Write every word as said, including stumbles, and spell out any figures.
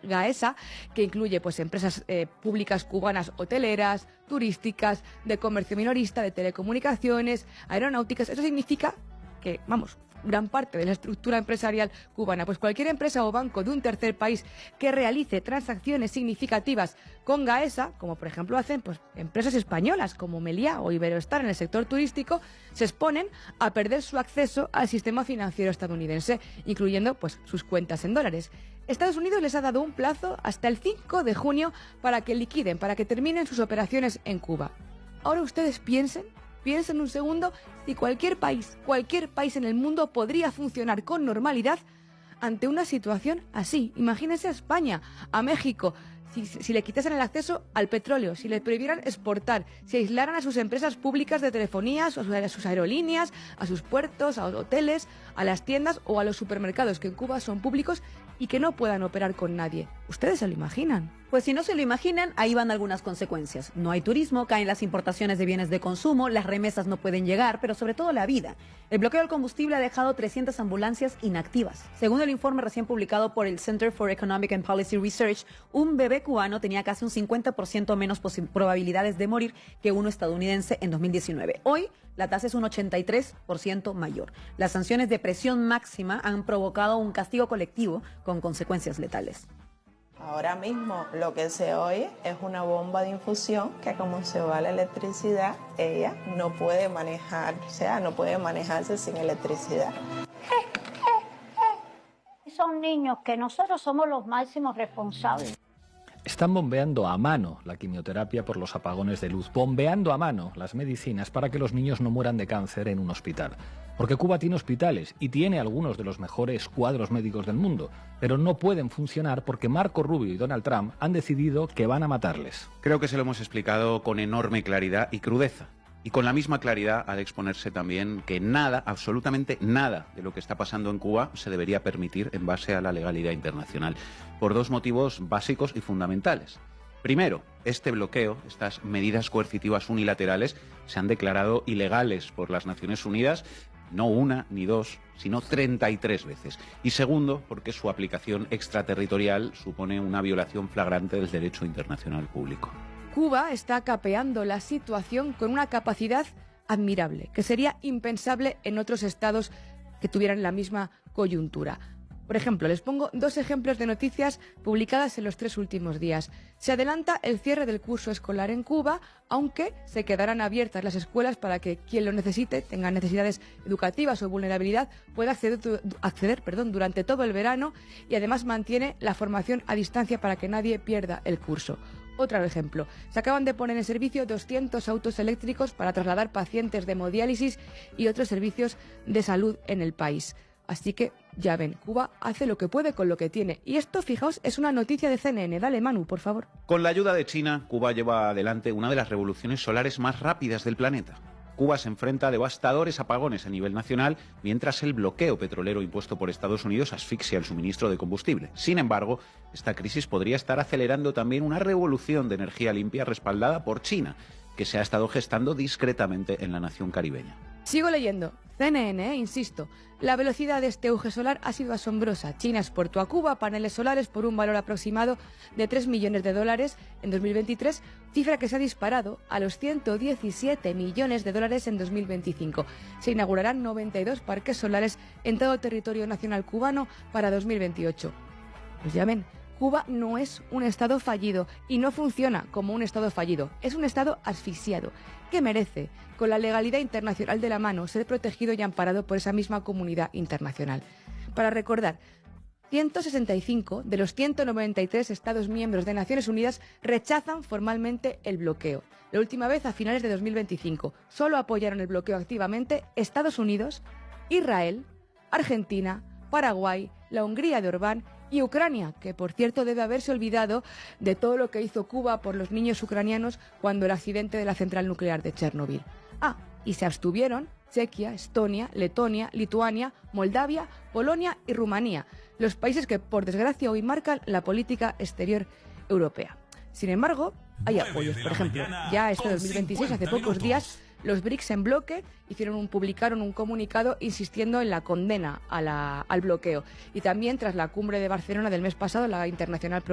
Gaesa, que incluye pues empresas eh, públicas cubanas hoteleras, turísticas, de comercio minorista, de telecomunicaciones, aeronáuticas. Eso significa que, vamos, gran parte de la estructura empresarial cubana, pues cualquier empresa o banco de un tercer país que realice transacciones significativas con Gaesa, como por ejemplo hacen pues empresas españolas como Meliá o Iberoestar en el sector turístico, se exponen a perder su acceso al sistema financiero estadounidense, incluyendo pues sus cuentas en dólares. Estados Unidos les ha dado un plazo hasta el cinco de junio para que liquiden, para que terminen sus operaciones en Cuba. Ahora ustedes piensen Piensen un segundo si cualquier país, cualquier país en el mundo podría funcionar con normalidad ante una situación así. Imagínense a España, a México, si, si le quitasen el acceso al petróleo, si le prohibieran exportar, si aislaran a sus empresas públicas de telefonía, a sus, a sus aerolíneas, a sus puertos, a los hoteles, a las tiendas o a los supermercados que en Cuba son públicos y que no puedan operar con nadie. ¿Ustedes se lo imaginan? Pues si no se lo imaginan, ahí van algunas consecuencias. No hay turismo, caen las importaciones de bienes de consumo, las remesas no pueden llegar, pero sobre todo la vida. El bloqueo del combustible ha dejado trescientas ambulancias inactivas. Según el informe recién publicado por el Center for Economic and Policy Research, un bebé cubano tenía casi un cincuenta por ciento menos probabilidades de morir que uno estadounidense en dos mil diecinueve. Hoy, la tasa es un ochenta y tres por ciento mayor. Las sanciones de presión máxima han provocado un castigo colectivo con consecuencias letales. Ahora mismo lo que se oye es una bomba de infusión que como se va la electricidad, ella no puede manejar, o sea, no puede manejarse sin electricidad. Son niños que nosotros somos los máximos responsables. Están bombeando a mano la quimioterapia por los apagones de luz, bombeando a mano las medicinas para que los niños no mueran de cáncer en un hospital. Porque Cuba tiene hospitales y tiene algunos de los mejores cuadros médicos del mundo, pero no pueden funcionar porque Marco Rubio y Donald Trump han decidido que van a matarles. Creo que se lo hemos explicado con enorme claridad y crudeza. Y con la misma claridad ha de exponerse también que nada, absolutamente nada de lo que está pasando en Cuba se debería permitir en base a la legalidad internacional, por dos motivos básicos y fundamentales. Primero, este bloqueo, estas medidas coercitivas unilaterales, se han declarado ilegales por las Naciones Unidas, no una ni dos, sino treinta y tres veces. Y segundo, porque su aplicación extraterritorial supone una violación flagrante del derecho internacional público. Cuba está capeando la situación con una capacidad admirable, que sería impensable en otros estados que tuvieran la misma coyuntura. Por ejemplo, les pongo dos ejemplos de noticias publicadas en los tres últimos días. Se adelanta el cierre del curso escolar en Cuba, aunque se quedarán abiertas las escuelas para que quien lo necesite, tenga necesidades educativas o vulnerabilidad, pueda acceder, acceder perdón, durante todo el verano y además mantiene la formación a distancia para que nadie pierda el curso. Otro ejemplo, se acaban de poner en servicio doscientos autos eléctricos para trasladar pacientes de hemodiálisis y otros servicios de salud en el país. Así que, ya ven, Cuba hace lo que puede con lo que tiene. Y esto, fijaos, es una noticia de C N N. Dale, Manu, por favor. Con la ayuda de China, Cuba lleva adelante una de las revoluciones solares más rápidas del planeta. Cuba se enfrenta a devastadores apagones a nivel nacional, mientras el bloqueo petrolero impuesto por Estados Unidos asfixia el suministro de combustible. Sin embargo, esta crisis podría estar acelerando también una revolución de energía limpia respaldada por China, que se ha estado gestando discretamente en la nación caribeña. Sigo leyendo. C N N, eh, insisto, la velocidad de este auge solar ha sido asombrosa. China exportó a Cuba paneles solares por un valor aproximado de tres millones de dólares en dos mil veintitrés, cifra que se ha disparado a los ciento diecisiete millones de dólares en dos mil veinticinco. Se inaugurarán noventa y dos parques solares en todo el territorio nacional cubano para dos mil veintiocho. Pues ya ven, Cuba no es un estado fallido y no funciona como un estado fallido. Es un estado asfixiado que merece, con la legalidad internacional de la mano, ser protegido y amparado por esa misma comunidad internacional. Para recordar, ciento sesenta y cinco de los ciento noventa y tres Estados miembros de Naciones Unidas rechazan formalmente el bloqueo. La última vez a finales de dos mil veinticinco. Solo apoyaron el bloqueo activamente Estados Unidos, Israel, Argentina, Paraguay, la Hungría de Orbán y Ucrania, que por cierto debe haberse olvidado de todo lo que hizo Cuba por los niños ucranianos cuando el accidente de la central nuclear de Chernobyl. Ah, y se abstuvieron Chequia, Estonia, Letonia, Lituania, Moldavia, Polonia y Rumanía, los países que por desgracia hoy marcan la política exterior europea. Sin embargo, hay apoyos. Por ejemplo, ya este dos mil veintiséis, hace pocos días, los BRICS en bloque hicieron un, publicaron un comunicado insistiendo en la condena a la, al bloqueo. Y también tras la cumbre de Barcelona del mes pasado, la internacional